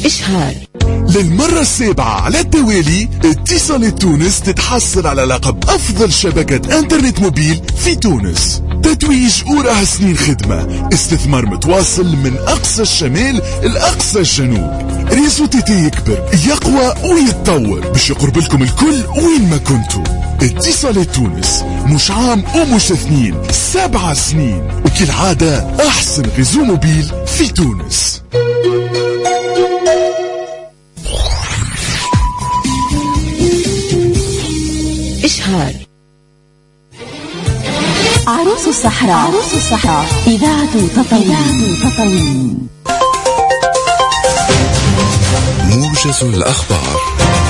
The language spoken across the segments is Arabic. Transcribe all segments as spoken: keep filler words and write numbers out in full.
إشهار. للمرة السابعة على التوالي اتصالات تونس تتحصل على لقب أفضل شبكة انترنت موبيل في تونس. تتويج وراه سنين خدمة، استثمار متواصل من أقصى الشمال لأقصى الجنوب. ريزو تيتي يكبر يقوى ويتطور باش يقرب لكم الكل وين ما كنتوا. اتصالات تونس مش عام ومش اثنين، سبعة سنين، وكالعادة أحسن ريزو موبيل في تونس. إشهار. عروس الصحراء. عروس الصحراء إذاعة تطاوين. موجز الأخبار.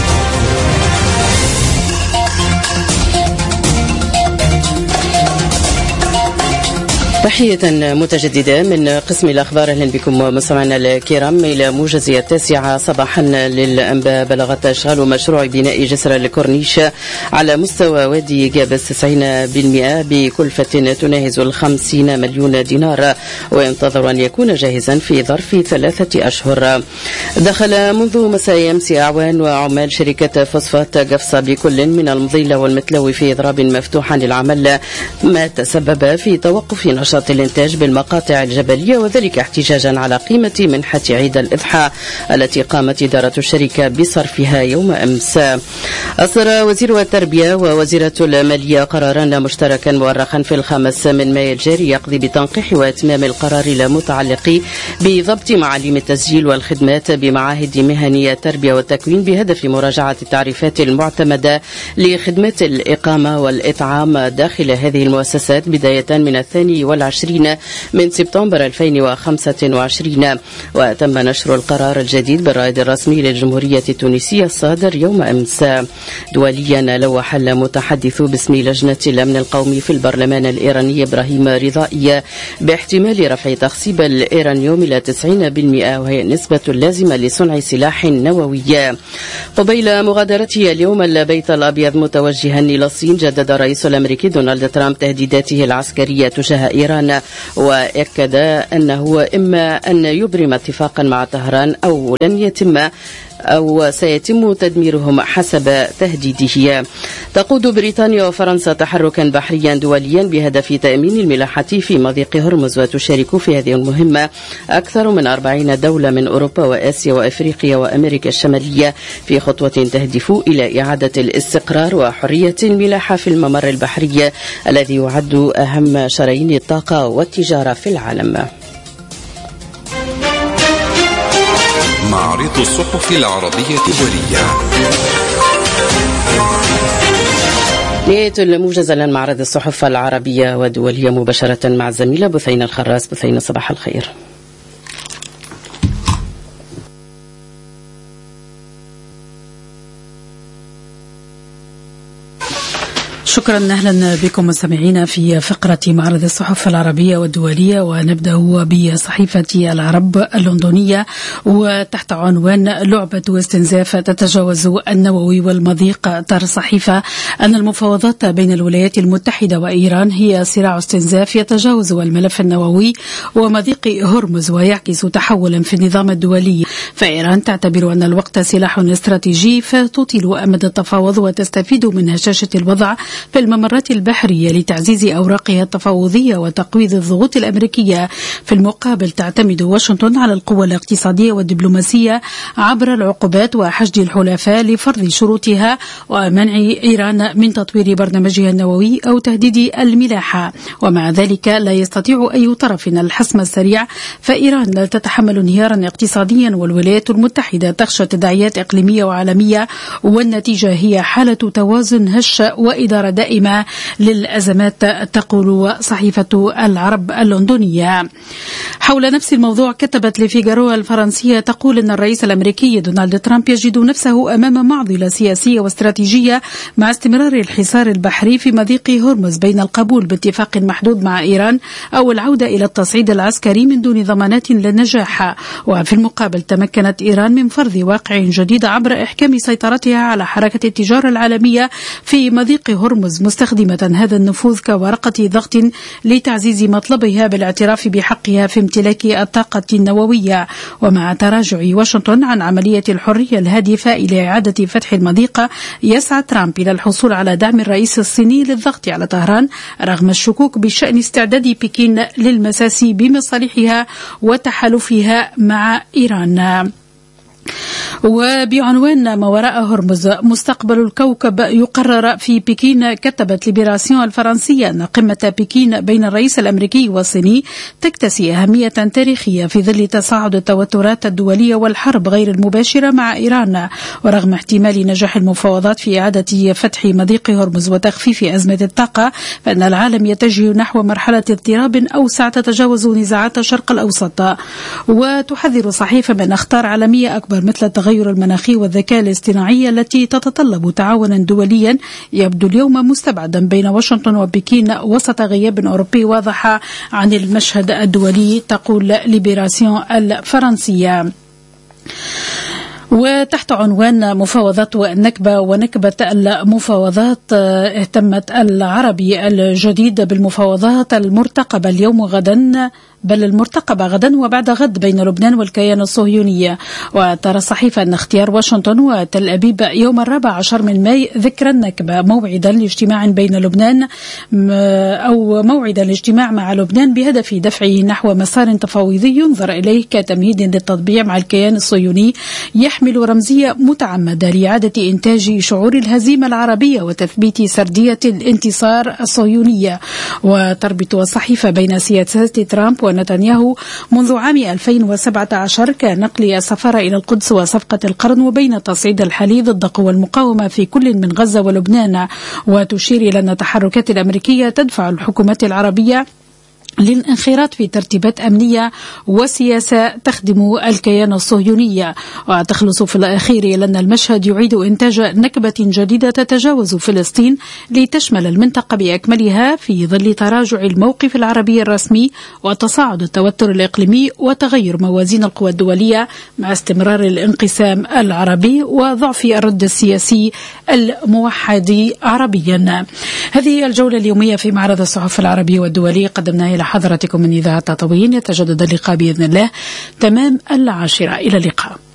تحية متجددة من قسم الأخبار. أهلا بكم مستمعينا الكرام إلى موجز التاسعة صباحا للأنباء. بلغت أشغال مشروع بناء جسر الكورنيش على مستوى وادي جابس تسعين بالمئة بكلفة تناهز الخمسين مليون دينار، وينتظر أن يكون جاهزا في ظرف ثلاثة أشهر. دخل منذ مساء أمس أعوان وعمال شركة فوسفات قفصة بكل من المضيلة والمتلوي في إضراب مفتوح للعمل، ما تسبب في توقف نشاط الإنتاج بالمقاطع الجبلية، وذلك احتجاجا على قيمة منحة عيد الإضحى التي قامت إدارة الشركة بصرفها يوم أمس. أصدر وزير التربية ووزيرة المالية قرارا مشتركا مؤرخا في الخامس من مايو الجاري يقضي بتنقيح وإتمام القرار المتعلق بضبط معالم التسجيل والخدمات بمعاهد مهنية التربية والتكوين بهدف مراجعة التعريفات المعتمدة لخدمات الإقامة والإطعام داخل هذه المؤسسات بداية من الثاني والعشرين من سبتمبر ألفين وخمسة وعشرين. وتم نشر القرار الجديد بالرائد الرسمي للجمهورية التونسية الصادر يوم أمس. دوليا لوح المتحدث باسم لجنة الأمن القومي في البرلمان الإيراني إبراهيم رضائي باحتمال رفع تخصيب الإيرانيوم إلى تسعين بالمئة، وهي النسبة اللازمة لصنع سلاح نووي. قبيل مغادرته اليوم البيت الأبيض متوجها إلى الصين، جدد الرئيس الأمريكي دونالد ترامب تهديداته العسكرية تجاه إيران، وأكد أنه إما أن يبرم اتفاقا مع طهران أو لن يتم أو سيتم تدميرهم حسب تهديده. تقود بريطانيا وفرنسا تحركا بحريا دوليا بهدف تأمين الملاحة في مضيق هرمز، وتشارك في هذه المهمة أكثر من أربعين دولة من أوروبا وآسيا وأفريقيا وأمريكا الشمالية في خطوة تهدف إلى إعادة الاستقرار وحرية الملاحة في الممر البحري الذي يعد أهم شرايين الطاقة والتجارة في العالم. معرض الصحف العربية الدولية. نهاية الموجز الآن معرض الصحف العربية والدولية مباشرة مع الزميلة بثينة الخراس. بثينة صباح الخير. شكرا، أهلا بكم مستمعينا في فقرة معرض الصحف العربية والدولية، ونبدأ بصحيفة العرب اللندنية وتحت عنوان لعبة استنزاف تتجاوز النووي والمضيق. ترى الصحيفة أن المفاوضات بين الولايات المتحدة وإيران هي صراع استنزاف يتجاوز الملف النووي ومضيق هرمز ويعكس تحولا في النظام الدولي، فإيران تعتبر أن الوقت سلاح استراتيجي فتطيل أمد التفاوض وتستفيد من هشاشة الوضع في الممرات البحرية لتعزيز أوراقها التفاوضية وتقويض الضغوط الأمريكية. في المقابل تعتمد واشنطن على القوة الاقتصادية والدبلوماسية عبر العقوبات وحشد الحلفاء لفرض شروطها ومنع إيران من تطوير برنامجها النووي أو تهديد الملاحة. ومع ذلك لا يستطيع أي طرف الحسم السريع، فإيران لا تتحمل انهيارا اقتصاديا والولايات المتحدة تخشى تداعيات إقليمية وعالمية، والنتيجة هي حالة توازن هش وإدارة دائمة للأزمات، تقول صحيفة العرب اللندنية. حول نفس الموضوع كتبت لفيغارو الفرنسية تقول أن الرئيس الأمريكي دونالد ترامب يجد نفسه أمام معضلة سياسية واستراتيجية مع استمرار الحصار البحري في مضيق هرمز بين القبول باتفاق محدود مع إيران أو العودة إلى التصعيد العسكري من دون ضمانات للنجاح. وفي المقابل تمكنت إيران من فرض واقع جديد عبر إحكام سيطرتها على حركة التجارة العالمية في مضيق هرمز هرمز، مستخدمة هذا النفوذ كورقة ضغط لتعزيز مطلبها بالاعتراف بحقها في امتلاك الطاقة النووية. ومع تراجع واشنطن عن عملية الحرية الهادفة إلى إعادة فتح المضيق، يسعى ترامب إلى الحصول على دعم الرئيس الصيني للضغط على طهران رغم الشكوك بشأن استعداد بكين للمساس بمصالحها وتحالفها مع إيران. وبعنوان ما وراء هرمز مستقبل الكوكب يقرر في بكين، كتبت ليبراسيون الفرنسية أن قمة بكين بين الرئيس الأمريكي والصيني تكتسي أهمية تاريخية في ظل تصاعد التوترات الدولية والحرب غير المباشرة مع إيران. ورغم احتمال نجاح المفاوضات في إعادة فتح مضيق هرمز وتخفيف أزمة الطاقة، فإن العالم يتجه نحو مرحلة اضطراب أوسع تتجاوز نزاعات الشرق الأوسط. وتحذر صحيفة من أخطار عالمية أكبر مثل التغير المناخي والذكاء الاصطناعي التي تتطلب تعاونا دوليا يبدو اليوم مستبعدا بين واشنطن وبكين وسط غياب أوروبي واضح عن المشهد الدولي، تقول ليبراسيون الفرنسية. وتحت عنوان مفاوضات النكبة ونكبة المفاوضات، اهتمت العربي الجديد بالمفاوضات المرتقبة اليوم وغدا بل المرتقبة غدا وبعد غد بين لبنان والكيان الصهيوني. وترى الصحيفة أن اختيار واشنطن وتل أبيب يوم الرابع عشر من ماي ذكرى النكبة موعدا لاجتماع بين لبنان أو موعدا لاجتماع مع لبنان بهدف دفعه نحو مسار تفاوضي ينظر إليه كتمهيد للتطبيع مع الكيان الصهيوني يحمل رمزية متعمدة لإعادة إنتاج شعور الهزيمة العربية وتثبيت سردية الانتصار الصهيونية. وتربط الصحيفة بين سياسات ترامب ونتنياهو منذ عام ألفين وسبعة عشر كنقل السفارة إلى القدس وصفقة القرن وبين التصعيد الحالي ضد قوى المقاومة في كل من غزة ولبنان. وتشير إلى أن التحركات الأمريكية تدفع الحكومات العربية للانخراط في ترتيبات أمنية وسياسة تخدم الكيان الصهيوني. وتخلص في الأخير إلى أن المشهد يعيد إنتاج نكبة جديدة تتجاوز فلسطين لتشمل المنطقة بأكملها في ظل تراجع الموقف العربي الرسمي وتصاعد التوتر الإقليمي وتغير موازين القوى الدولية مع استمرار الانقسام العربي وضعف الرد السياسي الموحد عربيا. هذه الجولة اليومية في معرض الصحف العربية والدولية قدمناها إلى حضراتكم من إذاعة تطوين. يتجدد اللقاء بإذن الله تمام العاشرة. إلى اللقاء.